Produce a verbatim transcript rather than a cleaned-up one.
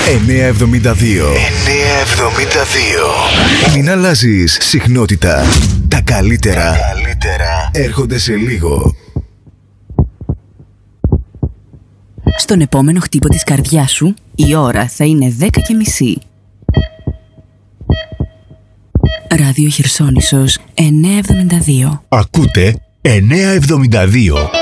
εννιακόσια εβδομήντα δύο. εννιακόσια εβδομήντα δύο. Μην αλλάζεις συχνότητα. Τα καλύτερα, Τα καλύτερα έρχονται σε λίγο. Στον επόμενο χτύπο της καρδιάς σου, η ώρα θα είναι δέκα και μισή. Ράδιο Χερσόνησος εννιακόσια εβδομήντα δύο. Ακούτε εννιακόσια εβδομήντα δύο.